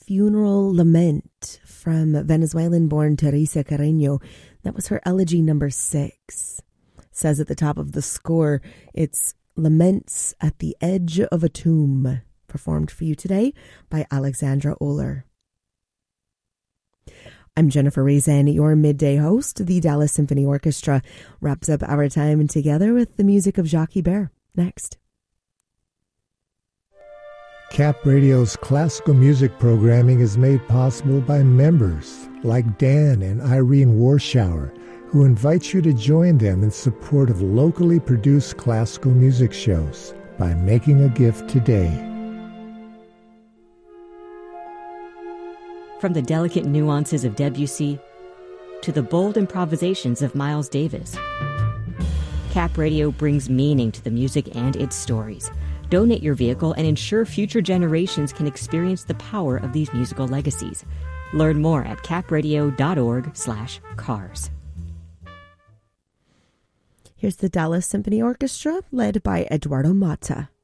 Funeral Lament from Venezuelan-born Teresa Carreño. That was her elegy number 6. Says at the top of the score, it's Laments at the Edge of a Tomb, performed for you today by Alexandra Oler. I'm Jennifer Rezen, your midday host. The Dallas Symphony Orchestra wraps up our time together with the music of Jacques Ibert. Next. Cap Radio's classical music programming is made possible by members like Dan and Irene Warschauer, who invite you to join them in support of locally produced classical music shows by making a gift today. From the delicate nuances of Debussy to the bold improvisations of Miles Davis, Cap Radio brings meaning to the music and its stories. Donate your vehicle and ensure future generations can experience the power of these musical legacies. Learn more at capradio.org/cars. Here's the Dallas Symphony Orchestra, led by Eduardo Mata.